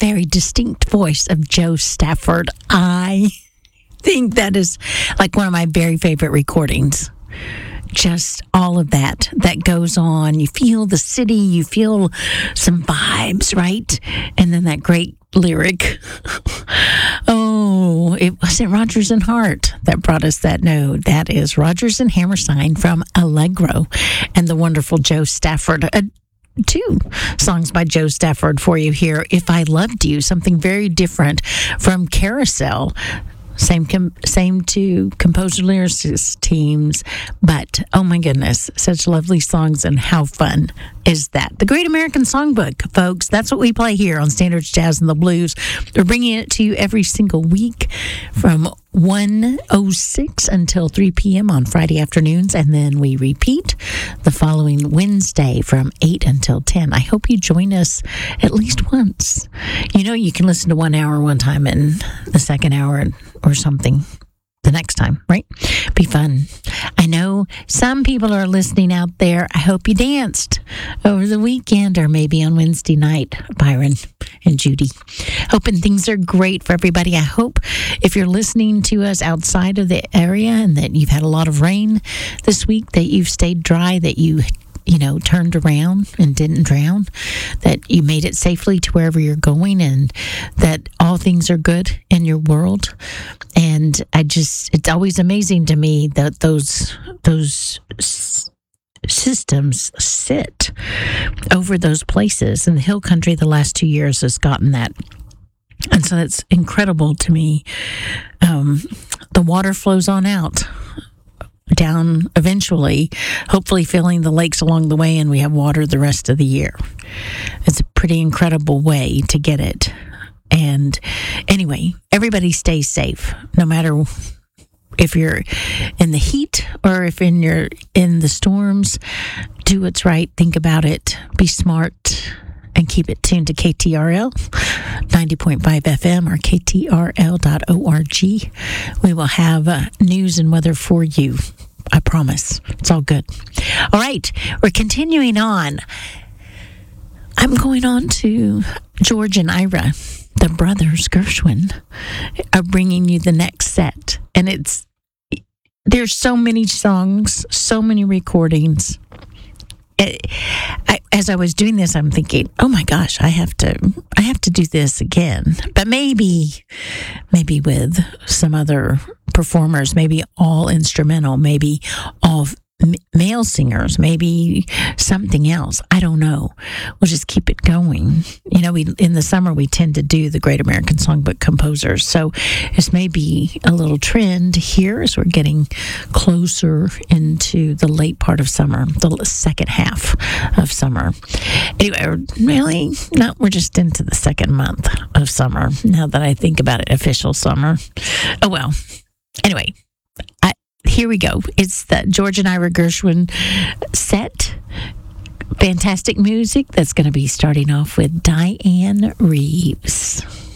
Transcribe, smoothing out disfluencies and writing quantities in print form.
very distinct voice of Joe Stafford. I think that is like one of my very favorite recordings. Just all of that goes on. You feel the city, you feel some vibes, right? And then that great lyric. Oh, it wasn't Rodgers and Hart that brought us that. No, that is Rodgers and Hammerstein from Allegro and the wonderful Joe Stafford. Two songs by Joe Stafford for you here. If I Loved You, something very different from Carousel. Same two composer lyricist teams, but oh my goodness, such lovely songs, and how fun is that? The Great American Songbook, folks. That's what we play here on Standards Jazz and the Blues. We're bringing it to you every single week from 1:06 until 3 p.m. on Friday afternoons, and then we repeat the following Wednesday from 8 until 10. I hope you join us at least once. You know, you can listen to 1 hour one time and the second hour or something the next time, right? Be fun. I know some people are listening out there. I hope you danced over the weekend or maybe on Wednesday night, Byron and Judy. Hoping things are great for everybody. I hope if you're listening to us outside of the area and that you've had a lot of rain this week, that you've stayed dry, that you turned around and didn't drown, that you made it safely to wherever you're going, and that all things are good in your world. And it's always amazing to me that those systems sit over those places. And the Hill Country the last 2 years has gotten that. And so it's incredible to me. The water flows on out down eventually, hopefully filling the lakes along the way, and we have water the rest of the year. It's a pretty incredible way to get it. And anyway, everybody stays safe, no matter if you're in the heat or if you're in the storms. Do what's right, think about it, be smart, and keep it tuned to KTRL 90.5 FM or KTRL.org. We will have news and weather for you. I promise. It's all good. All right. We're continuing on. I'm going on to George and Ira, the brothers Gershwin, are bringing you the next set. And there's so many songs, so many recordings. As I was doing this, I'm thinking, oh my gosh, I have to do this again. But maybe with some other performers, maybe all instrumental, maybe all male singers, maybe something else. I don't know. We'll just keep it going. In the summer, we tend to do the Great American Songbook composers. So this may be a little trend here as we're getting closer into the late part of summer, the second half of summer. Anyway, really? No, we're just into the second month of summer, now that I think about it, official summer. Oh, well. Anyway, here we go. It's the George and Ira Gershwin set. Fantastic music that's going to be starting off with Diane Reeves.